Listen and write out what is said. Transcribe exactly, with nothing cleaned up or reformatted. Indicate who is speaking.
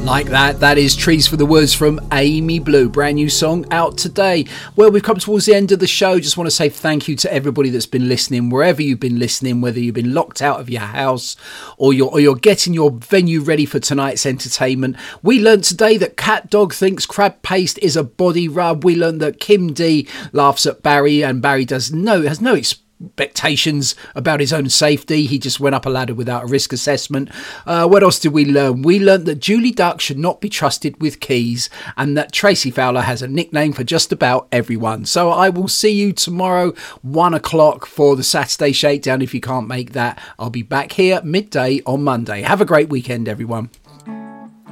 Speaker 1: Like that, that is Trees for the Woods from Amy Blue, brand new song out today. Well, we've come towards the end of the show. Just want to say thank you to everybody that's been listening, wherever you've been listening, whether you've been locked out of your house or you're, or you're getting your venue ready for tonight's entertainment. We learned today that Cat Dog thinks crab paste is a body rub. We learned that Kim D laughs at Barry, and Barry does no has no experience expectations about his own safety. He just went up a ladder without a risk assessment. Uh, what else did we learn? We learned that Julie Duck should not be trusted with keys, and that Tracy Fowler has a nickname for just about everyone. So I will see you tomorrow, one o'clock, for the Saturday Shakedown. If you can't make that, I'll be back here midday on Monday. Have a great weekend, everyone.